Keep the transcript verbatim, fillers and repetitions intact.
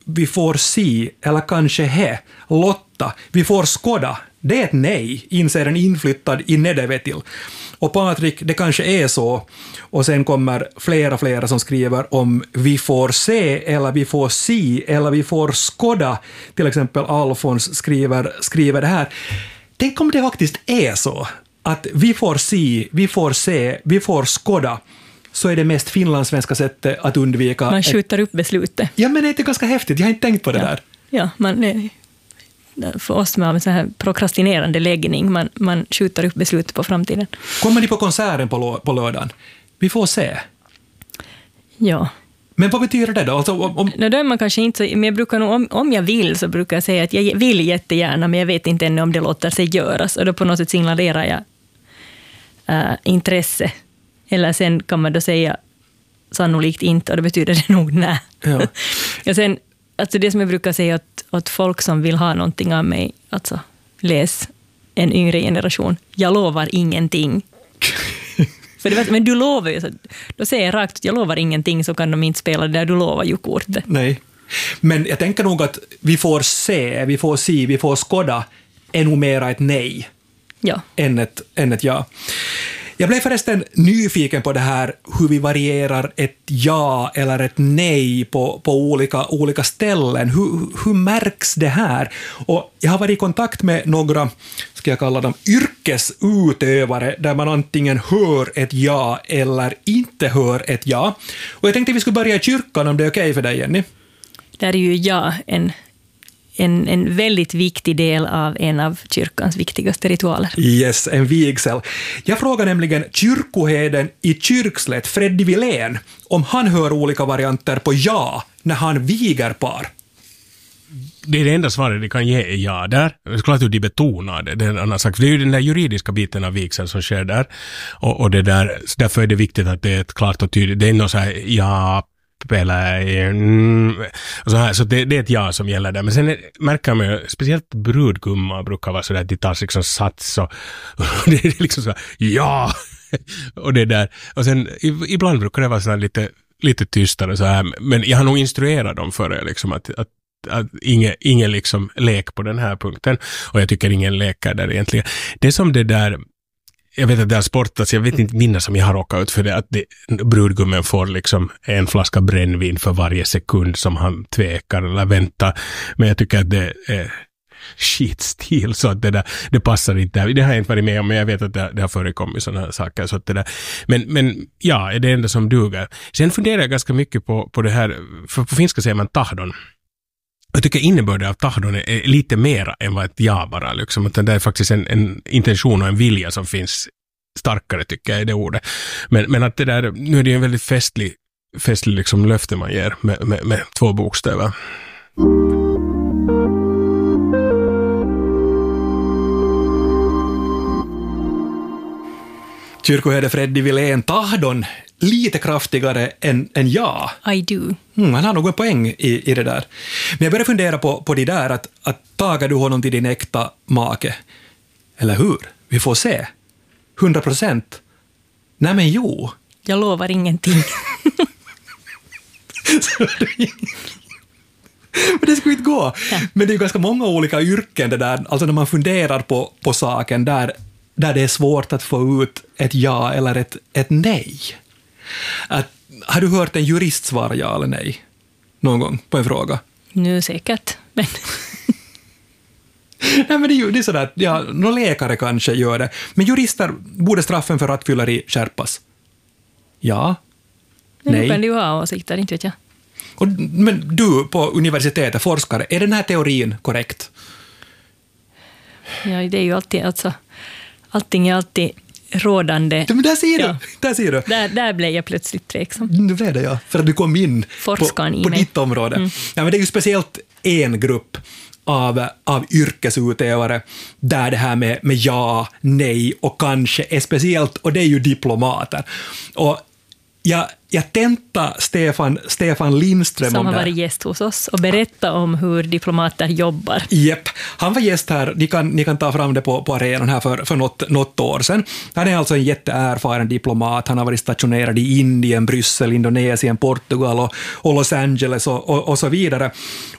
vi får se, eller kanske he. Lotta, vi får skåda. Det är ett nej, inser en inflyttad i Nedevetil. Och Patrik, det kanske är så. Och sen kommer flera, flera som skriver om vi får se, eller vi får se, eller vi får skåda. Till exempel Alfons skriver, skriver det här. Tänk om det faktiskt är så att vi får se, vi får se, vi får skåda, så är det mest finlandssvenska sättet att undvika... Man skjuter upp beslutet. Ja, men det är inte ganska häftigt. Jag har inte tänkt på det ja. där. Ja, man, för oss med en sån här prokrastinerande läggning, man, man skjuter upp beslutet på framtiden. Kommer ni på konserten på, på lördagen? Vi får se. Ja. Men vad betyder det då? Alltså, om, om... No, då är man kanske inte så, men jag brukar nog, om, om jag vill så brukar jag säga att jag vill jättegärna, men jag vet inte ännu om det låter sig göras. Och då på något sätt signalerar jag äh, intresse. Eller sen kan man då säga sannolikt inte, och det betyder det nog nej. Ja. Och sen, alltså det som jag brukar säga åt, åt folk som vill ha någonting av mig, alltså läs en yngre generation. Jag lovar ingenting. För det, men du lovar ju, så då säger jag rakt att jag lovar ingenting, så kan de inte spela det där du lovar ju kortet. Nej, men jag tänker nog att vi får se, vi får se, vi får skåda är nog mera ett nej ja. än, ett, än ett ja. Jag blev förresten nyfiken på det här hur vi varierar ett ja eller ett nej på, på olika, olika ställen. Hur, hur märks det här? Och jag har varit i kontakt med några, ska jag kalla dem, yrkesutövare där man antingen hör ett ja eller inte hör ett ja. Och jag tänkte att vi skulle börja i kyrkan, om det är okej för dig, Jenny. Där är ju ja en... En, en väldigt viktig del av en av kyrkans viktigaste ritualer. Yes, en vigsel. Jag frågar nämligen kyrkoheden i Kyrkslätt, Freddy Wilén, om han hör olika varianter på ja när han viger par. Det är det enda svaret de kan ge är ja där. Jag skulle att de betonar det. Det är, en annan sak. Det är ju den där juridiska biten av vigseln som sker där. Och, och det där, så därför är det viktigt att det är ett klart och tydligt. Det är något så här ja... eller mm, så här, så det, det är ett ja som gäller där. Men sen är, märker man ju, speciellt brudgumma brukar vara så där att de tar liksom sats och, och det är liksom så här, ja och det där. Och sen ibland brukar det vara så här lite, lite tystare så här, men jag har nog instruerat dem för det liksom att, att att ingen, ingen liksom lek på den här punkten, och jag tycker ingen lekar där egentligen. Det är som det där, jag vet att det har sportats, jag vet inte minnas som jag har råkat ut för det, att det, brudgummen får liksom en flaska brännvin för varje sekund som han tvekar eller väntar. Men jag tycker att det är skitstil, så att det där, det passar inte. Det har jag inte varit med om, men jag vet att det, det har förekommit sådana här saker. Så att det där. Men, men ja, är det enda som duger. Sen funderar jag ganska mycket på, på det här, för på finska säger man tahdon. Jag tycker innebörden av tahdon är lite mer än vad ett ja bara. Liksom. Att det är faktiskt en, en intention och en vilja som finns starkare, tycker jag, i det ordet. Men, men att det där, nu är det en väldigt festlig, festlig liksom löfte man ger med, med, med två bokstäver. Kyrkoherde Freddy Wilén, tahdon lite kraftigare än, än ja. I do. Mm, han har nog en poäng i, i det där. Men jag börjar fundera på, på det där att, att tagar du honom till din äkta make? Eller hur? Vi får se. Hundra procent. Nej men jo. Jag lovar ingenting. Men det skulle inte gå. Ja. Men det är ju ganska många olika yrken det där. Alltså när man funderar på, på saken där, där det är svårt att få ut ett ja eller ett, ett nej. Att, har du hört en jurist svara ja eller nej någon gång på en fråga? Nu säkert, men... Nej, men det är ju det är sådär att ja, någon läkare kanske gör det. Men jurister, borde straffen för rattfylleri skärpas? Ja? Men nej? Nu kan du ha åsikter, inte vet jag. Och, men du på universitetet, forskare, är den här teorin korrekt? Ja, det är ju alltid, alltså, allting är alltid rådande. Men där ser du, ja. där ser du. Där, där blev jag plötsligt tveksam. Nu blev det, ja, för att du kom in på, på ditt område. Mm. Ja, men det är ju speciellt en grupp av, av yrkesutövare där det här med, med ja, nej och kanske är speciellt, och det är ju diplomater. Och jag, jag tenta Stefan, Stefan Lindström som om har det. varit gäst hos oss och berätta om hur diplomater jobbar. Jepp, han var gäst här, ni kan, ni kan ta fram det på, på arenan här för, för något, något år sedan. Han är alltså en jätteerfaren diplomat, han har varit stationerad i Indien, Bryssel, Indonesien, Portugal och, och Los Angeles och, och, och så vidare.